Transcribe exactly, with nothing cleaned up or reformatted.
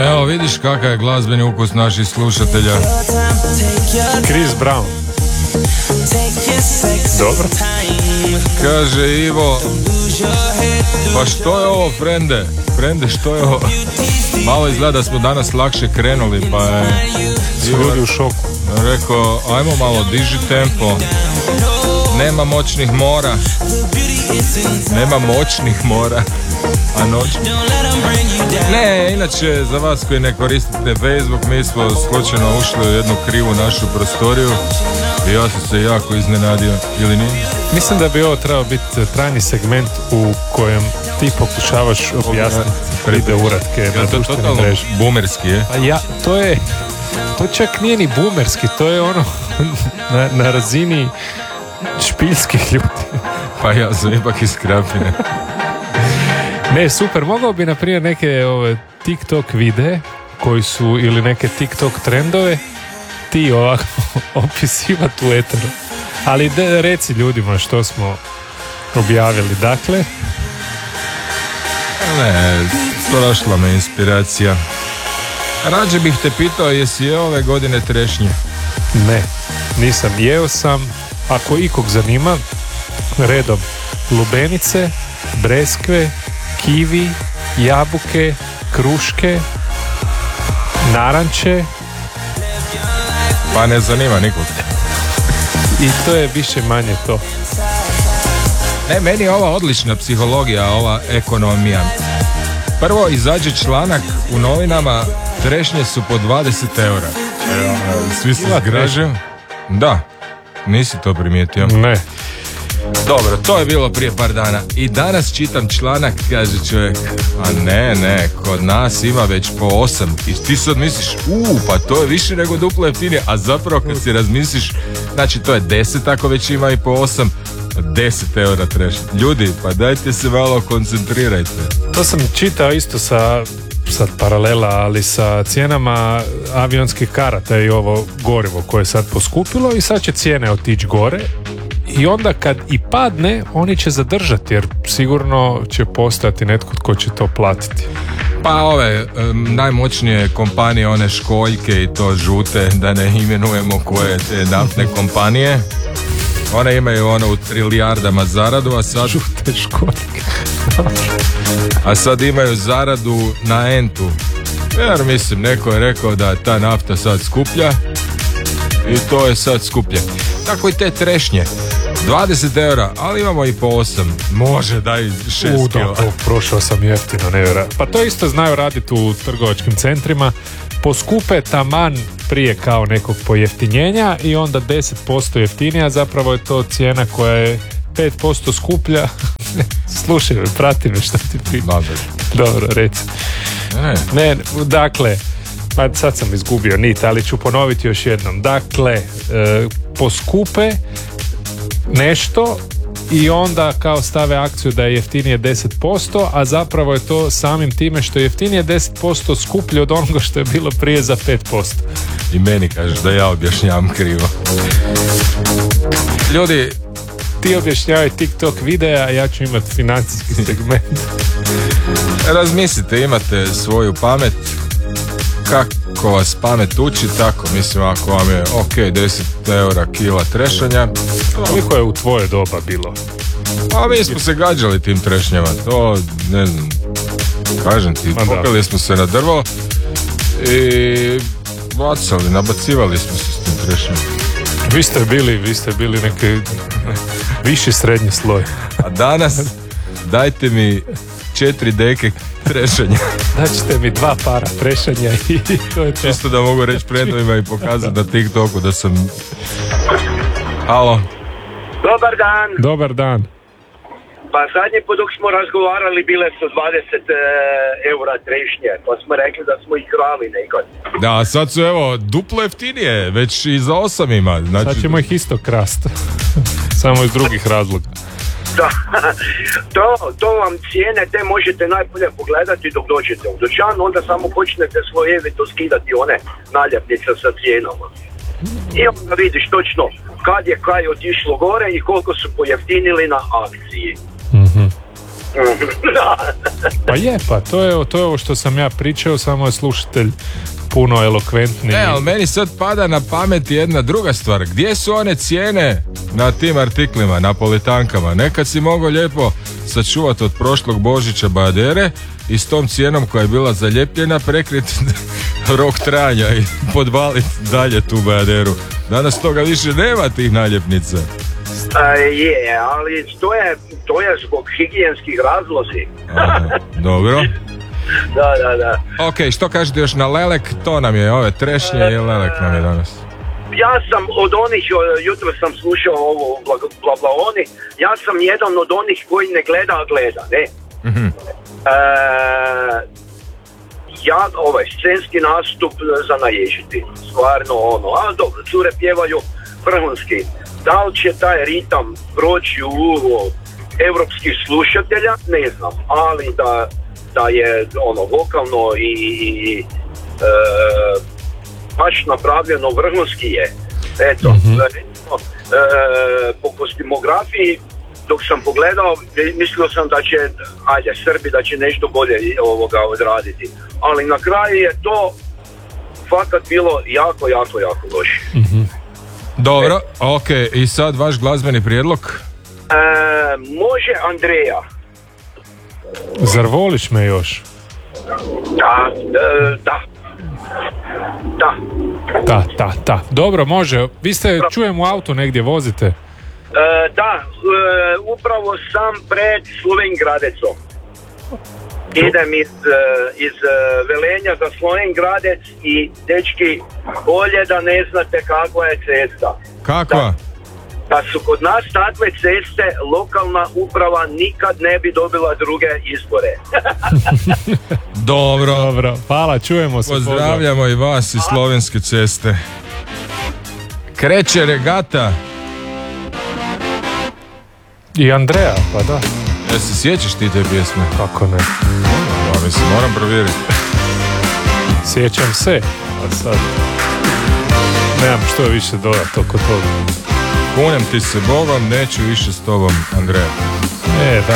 Evo vidiš kakav je glazbeni ukus naših slušatelja. Chris Brown. Dobro. Kaže Ivo, pa što je ovo, frende? Frende, što je ovo? Malo izgleda da smo danas lakše krenuli, pa je ljudi u šoku. Rekao, ajmo malo, diži tempo. Nema moćnih mora. Nema moćnih mora. A noć? Ne, inače, za vas koji ne koristite Facebook, mi smo slučajno ušli u jednu krivu našu prostoriju i ja sam se jako iznenadio, ili nije? Mislim da bi ovo trebao biti trajni segment u kojem ti pokušavaš objasniti pride uratke na društvenim mreži. Boomerski je? Pa ja, to je, to čak nije ni boomerski, to je ono na, na razini špiljskih ljudi. Pa ja sam ipak iz Krapine. Ne, super, mogao bi na primjer neke ove TikTok videe koji su, ili neke TikTok trendove, ti ovako opisivati u eteru. Ali de, reci ljudima što smo objavili. Dakle, ne, prošla me inspiracija. Rađe bih te pitao, jesi jeo ove godine trešnje? Ne, nisam. Jeo sam, ako ikog zanima, redom lubenice, breskve, kivi, jabuke, kruške, naranče. Pa ne zanima nikog. I to je više manje to. Ne, meni je ova odlična psihologija, ova ekonomija. Prvo izađe članak u novinama, trešnje su po dvadeset eura. Svi se zgražaju. Da, nisi to primijetio. Ne. Dobro, to je bilo prije par dana. I danas čitam članak, kaže čovjek, a ne, ne, kod nas ima već po osam. I ti sad misliš, u, pa to je više nego duplo jeftinije. A zapravo kad si razmisliš, znači to je deset ako već ima i po osam. deset eura trešnje. Ljudi, pa dajte se malo koncentrirajte. To sam čitao isto sa, sad paralela, ali sa cijenama avionskih karata i ovo gorivo koje je sad poskupilo i sad će cijene otići gore. I onda kad i padne, oni će zadržati, jer sigurno će postojati netko tko će to platiti. Pa ove um, najmoćnije kompanije, one školjke i to žute, da ne imenujemo koje te naftne kompanije, one imaju ono u trilijardama zaradu, a sad... Žute školjke. A sad imaju zaradu na entu. Jer mislim, neko je rekao da ta nafta sad skuplja i to je sad skuplje. Tako i te trešnje. dvadeset eura, ali imamo i po osam. Može, daj šest kila. Prošao sam jeftino, nevjera. Pa to isto znaju raditi u trgovačkim centrima. Poskupe taman prije kao nekog pojeftinjenja i onda deset posto jeftinija. Zapravo je to cijena koja je pet posto skuplja. Slušaj me, prati me šta ti pričam. Dobro, reci. Ne. ne, dakle, pa sad sam izgubio nit, ali ću ponoviti još jednom. Dakle, e, poskupe nešto i onda kao stave akciju da je jeftinije deset posto, a zapravo je to samim time što je jeftinije deset posto skuplje od onoga što je bilo prije za pet posto. I meni kažeš da ja objašnjavam krivo. Ljudi, ti objašnjavaj TikTok videa, a ja ću imati financijski segment. Razmislite, imate svoju pamet, kako vas pamet uči, tako mislim, ako vam je ok, deset eura kila trešanja. Koliko je u tvoje doba bilo? Pa mi smo se gađali tim trešnjama, to ne znam, kažem ti, popeli smo se na drvo i bacali, nabacivali smo se s tim trešnjama. Vi ste bili, vi ste bili neki viši srednji sloj. A danas dajte mi četiri deke trešanja. Daćete mi dva para trešanja i to je to. Čisto da mogu reći predovima i pokazati na TikToku da sam... Halo. Dobar dan. Dobar dan. Pa zadnji put dok smo razgovarali bile su dvadeset eura trešnje, pa smo rekli da smo ih krali nekad. Da, sad su evo duplo jeftinije, već i za osam ima. Znači... Sad ćemo ih isto krasti. Samo iz drugih razloga. Da, to, to vam cijene te možete najbolje pogledati dok dođete u dućan, onda samo počnete slojevito skidati one naljepnice sa cijenama. I onda vidiš točno kad je kaj otišlo gore i koliko su pojeftinili na akciji. Mm-hmm. Da. Pa je, pa to je, to je ovo što sam ja pričao, samo je slušatelj puno elokventniji. Ne, ali meni sad pada na pamet jedna druga stvar. Gdje su one cijene na tim artiklima, na politankama? Nekad si mogao lijepo sačuvati od prošlog Božića bajadere i s tom cijenom koja je bila zalijepljena prekriti rok trajanja i podvaliti dalje tu bajaderu. Danas toga više nema tih naljepnica. A, je, ali to je, to je zbog higijenskih razlozi. Aha, dobro. Da, da, da. Ok, što kažete još na lelek? To nam je ove trešnje i lelek nam je danas. Ja sam od onih, jutro sam slušao ovo bla, bla, bla, oni, ja sam jedan od onih koji ne gleda, a gleda, ne? Mhm. E, ja, ovaj, scenski nastup za naježiti, stvarno ono, a dobro, cure pjevaju vrhunski. Da li će taj ritam proći u uho evropskih slušatelja, ne znam, ali da, da je ono vokalno i, i e, baš napravljeno vrhunski je. Eto, mm-hmm. recimo, e, po kostimografiji dok sam pogledao, mislio sam da će, ajde, Srbi da će nešto bolje ovoga odraditi, ali na kraju je to fakat bilo jako, jako, jako loše. Mm-hmm. Dobro, ok, i sad vaš glazbeni prijedlog? E, može Andreja. Zar voliš me još? Da, e, da. Da. Da, da, da. Dobro, može. Vi ste, čujem, u autu negdje vozite. E, da, e, upravo sam pred Slovengradecom. Idem iz, iz Velenja za Slovengradec i dečki, bolje da ne znate kakva je cesta. Kakva? Da, da su kod nas takve ceste, lokalna uprava nikad ne bi dobila druge izbore. Dobro. Dobro, hvala, čujemo se. Pozdravljamo i vas iz Slovenske ceste. Kreće regata. I Andreja, pa da. Ja se sjećaš ti te pjesme? Kako ne? Pa mislim, moram provjeriti. Sjećam se, a sad nemam što više dodati oko toga. Kunem ti se Bogom, neću više s tobom, Andreja. E, da.